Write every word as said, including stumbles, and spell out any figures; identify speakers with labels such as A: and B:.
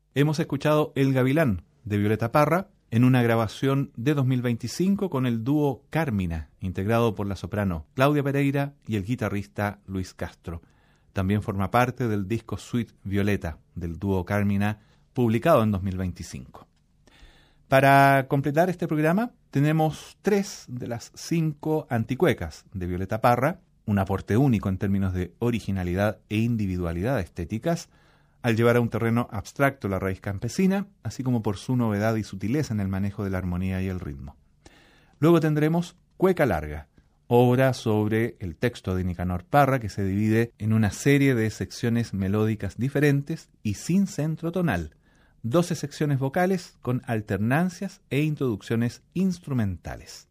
A: Hemos escuchado El Gavilán de Violeta Parra en una grabación de dos mil veinticinco con el dúo Carmina, integrado por la soprano Claudia Pereira y el guitarrista Luis Castro. También forma parte del disco Suite Violeta del dúo Carmina, publicado en dos mil veinticinco. Para completar este programa tenemos tres de las cinco anticuecas de Violeta Parra, un aporte único en términos de originalidad e individualidad estéticas, al llevar a un terreno abstracto la raíz campesina, así como por su novedad y sutileza en el manejo de la armonía y el ritmo. Luego tendremos Cueca Larga, obra sobre el texto de Nicanor Parra, que se divide en una serie de secciones melódicas diferentes y sin centro tonal, doce secciones vocales con alternancias e introducciones instrumentales.